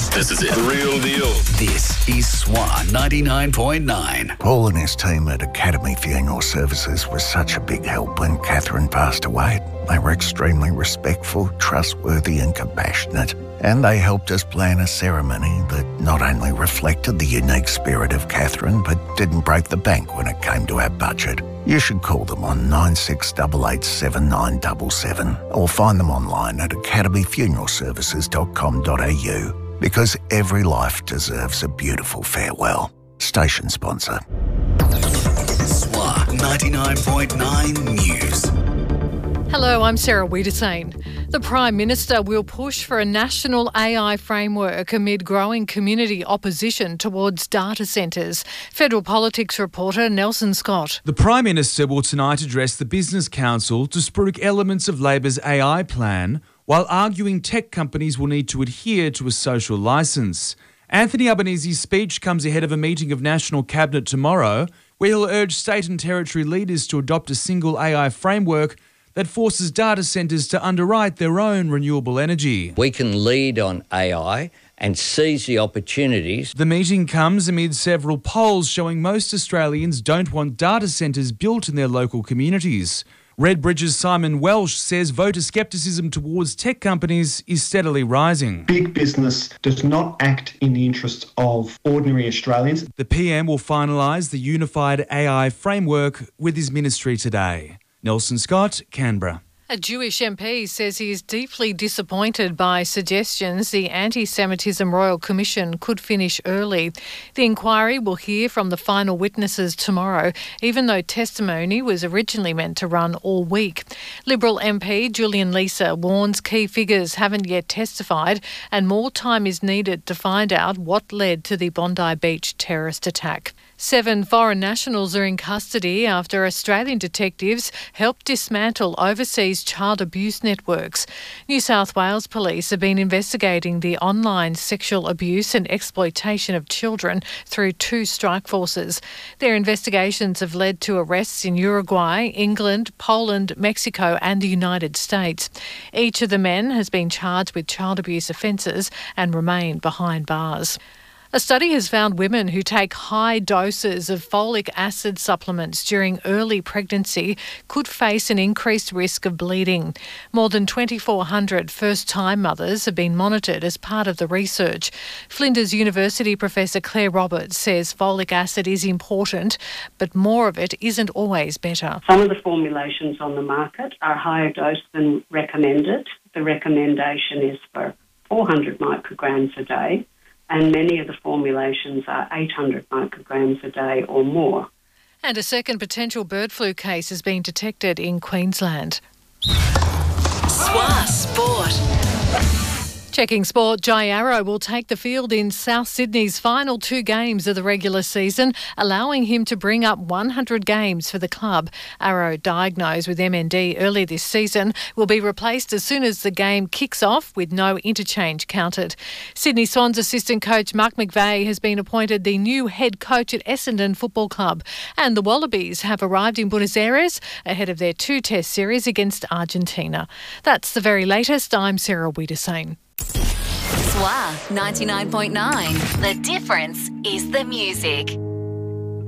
This is it. The real deal. This is SWA 99.9. Paul and his team at Academy Funeral Services was such a big help when Catherine passed away. They were extremely respectful, trustworthy and compassionate. And they helped us plan a ceremony that not only reflected the unique spirit of Catherine, but didn't break the bank when it came to our budget. You should call them on 96887977 or find them online at academyfuneralservices.com.au, because every life deserves a beautiful farewell. Station sponsor. SWA 99.9 News. Hello, I'm Sarah Wiedersane. The Prime Minister will push for a national AI framework amid growing community opposition towards data centres. Federal Politics reporter Nelson Scott. The Prime Minister will tonight address the Business Council to spruik elements of Labor's AI plan, while arguing tech companies will need to adhere to a social licence. Anthony Albanese's speech comes ahead of a meeting of National Cabinet tomorrow, where he'll urge state and territory leaders to adopt a single AI framework that forces data centres to underwrite their own renewable energy. We can lead on AI and seize the opportunities. The meeting comes amid several polls showing most Australians don't want data centres built in their local communities. Redbridge's Simon Welsh says voter scepticism towards tech companies is steadily rising. Big business does not act in the interests of ordinary Australians. The PM will finalise the unified AI framework with his ministry today. Nelson Scott, Canberra. A Jewish MP says he is deeply disappointed by suggestions the Anti-Semitism Royal Commission could finish early. The inquiry will hear from the final witnesses tomorrow, even though testimony was originally meant to run all week. Liberal MP Julian Leeser warns key figures haven't yet testified and more time is needed to find out what led to the Bondi Beach terrorist attack. 7 foreign nationals are in custody after Australian detectives helped dismantle overseas child abuse networks. New South Wales Police have been investigating the online sexual abuse and exploitation of children through 2 strike forces. Their investigations have led to arrests in Uruguay, England, Poland, Mexico and the United States. Each of the men has been charged with child abuse offences and remain behind bars. A study has found women who take high doses of folic acid supplements during early pregnancy could face an increased risk of bleeding. More than 2,400 first-time mothers have been monitored as part of the research. Flinders University Professor Claire Roberts says folic acid is important, but more of it isn't always better. Some of the formulations on the market are higher dose than recommended. The recommendation is for 400 micrograms a day, and many of the formulations are 800 micrograms a day or more. And a second potential bird flu case has been detected in Queensland. SWA Sport. Checking sport, Jai Arrow will take the field in South Sydney's final 2 games of the regular season, allowing him to bring up 100 games for the club. Arrow, diagnosed with MND early this season, will be replaced as soon as the game kicks off with no interchange counted. Sydney Swans assistant coach Mark McVeigh has been appointed the new head coach at Essendon Football Club, and the Wallabies have arrived in Buenos Aires ahead of their 2-test series against Argentina. That's the very latest. I'm Sarah Wiedersane. SWA 99.9. The difference is the music.